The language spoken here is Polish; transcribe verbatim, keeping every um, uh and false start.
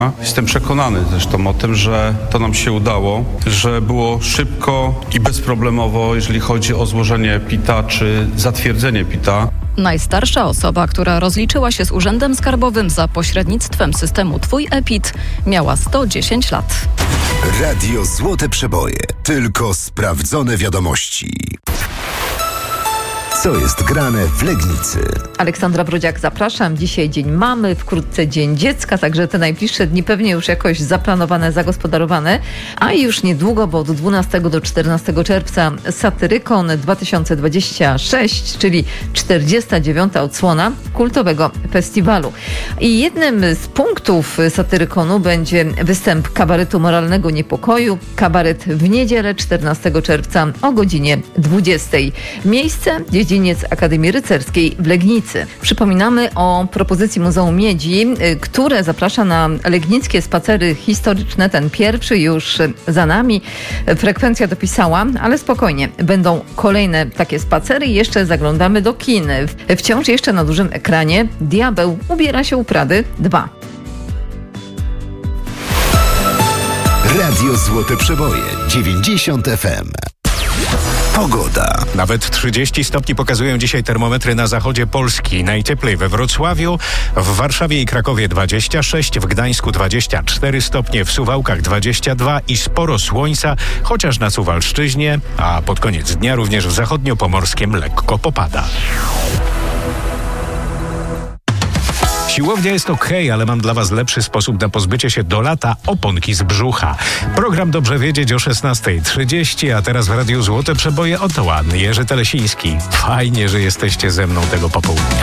Jestem przekonany zresztą o tym, że to nam się udało, że było szybko i bezproblemowo, jeżeli chodzi o złożenie pita czy zatwierdzenie pita. Najstarsza osoba, która rozliczyła się z Urzędem Skarbowym za pośrednictwem systemu Twój e-PIT, miała sto dziesięć lat. Radio Złote Przeboje. Tylko sprawdzone wiadomości. Co jest grane w Legnicy? Aleksandra Brodziak, zapraszam. Dzisiaj dzień mamy, wkrótce dzień dziecka, także te najbliższe dni pewnie już jakoś zaplanowane, zagospodarowane. A już niedługo, bo od dwunastego do czternastego czerwca Satyrykon dwa tysiące dwudziesty szósty, czyli czterdziesta dziewiąta odsłona kultowego festiwalu. I jednym z punktów Satyrykonu będzie występ kabaretu Moralnego Niepokoju. Kabaret w niedzielę czternastego czerwca o godzinie dwudziestej. Miejsce dziedziniec Akademii Rycerskiej w Legnicy. Przypominamy o propozycji Muzeum Miedzi, które zaprasza na legnickie spacery historyczne. Ten pierwszy już za nami. Frekwencja dopisała, ale spokojnie. Będą kolejne takie spacery i jeszcze zaglądamy do kin. Wciąż jeszcze na dużym ekranie Diabeł ubiera się u Prady dwa. Radio Złote Przeboje dziewięćdziesiąt F M. Pogoda. Nawet trzydzieści stopni pokazują dzisiaj termometry na zachodzie Polski. Najcieplej we Wrocławiu, w Warszawie i Krakowie dwadzieścia sześć, w Gdańsku dwadzieścia cztery stopnie, w Suwałkach dwadzieścia dwa i sporo słońca, chociaż na Suwalszczyźnie, a pod koniec dnia również w zachodniopomorskiem lekko popada. Siłownia jest okej, ale mam dla Was lepszy sposób na pozbycie się do lata oponki z brzucha. Program Dobrze Wiedzieć o szesnasta trzydzieści, a teraz w Radiu Złote Przeboje oto Jerzy Telesiński. Fajnie, że jesteście ze mną tego popołudnia.